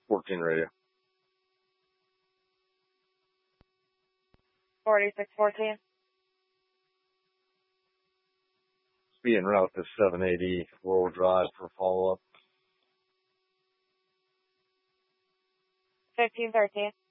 14 radio. 4614. Be en route to 780 4-wheel drive for follow-up. 1513.